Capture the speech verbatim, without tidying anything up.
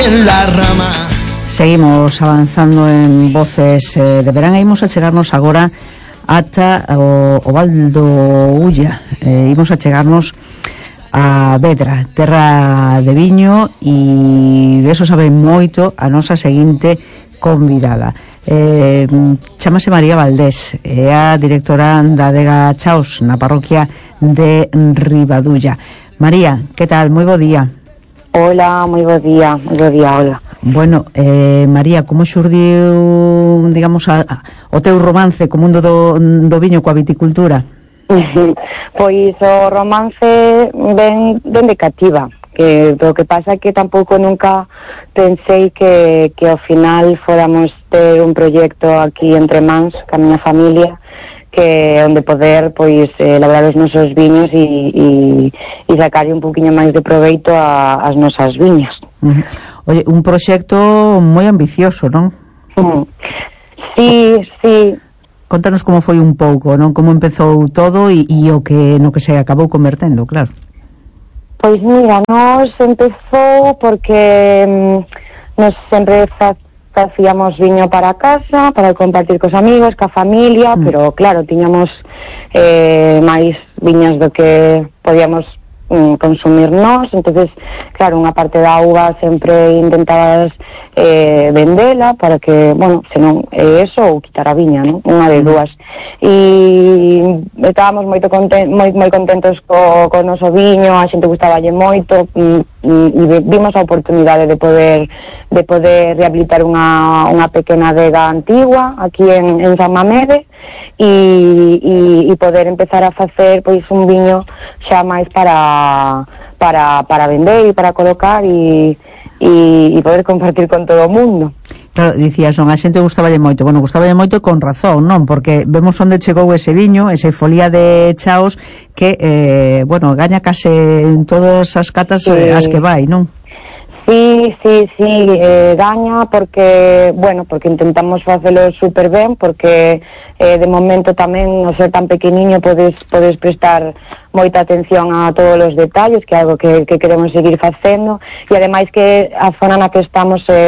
en la rama. Seguimos avanzando en Voces eh, de Verán e imos a chegarnos agora ata o, o Val do Ulla. Eh, imos a chegarnos a Vedra, terra de viño, e de eso sabe moito a nosa seguinte convidada. Eh, chamase María Valdés, é a directora da Adega Chaos na parroquia de Ribadulla. María, que tal? Moi bo día. Hola, moi bo día, moi bo día, hola. Bueno, eh, María, como xurdiu, digamos, a, a, o teu romance co mundo do, do viño, coa viticultura? Pois o romance ven, ven de cativa, que o que pasa é que tampouco nunca pensei que, que ao final fóramos ter un proxecto aquí entre mans, ca miña familia, que onde poder pois eh, elaborar os nosos viños e, e, e sacarlle un poquinho máis de proveito a, as nosas viñas. Uh-huh. Oye, un proxecto moi ambicioso, non? Uh-huh. Sí, sí. Contanos como foi un pouco, non? Como empezou todo e, e o que no que se acabou convertendo, claro. Pois mira, nos empezou porque mm, nos sempre fa facíamos viño para casa, para compartir cos amigos, ca familia, mm. pero claro, tiñamos eh, máis viñas do que podíamos mm, consumir nós, entonces, claro, unha parte da uva sempre intentabas eh, vendela para que, bueno, senón é eso ou quitar a viña, non? Unha de dúas. E estábamos moito conten moi, moi contentos co, co noso viño, a xente gustaballe moito, e, e vimos a oportunidade de poder de poder rehabilitar unha, unha pequena adega antigua aquí en, en San Mamede e, e, e poder empezar a facer pois un viño xa máis para para, para vender e para colocar e, e, e poder compartir con todo o mundo. Claro, dicías, non, a xente gustaballe moito. Bueno, gustaballe moito con razón, non? Porque vemos onde chegou ese viño, ese folía de Chaos que, eh, bueno, gaña case en todas as catas sí. eh, as que vai, non? Sí, sí, sí, eh, gaña porque, bueno, porque intentamos facelo super ben, porque eh, de momento tamén, no ser tan pequeniño, podes, podes prestar moita atención a todos os detalles, que é algo que, que queremos seguir facendo, e ademais que a zona na que estamos eh,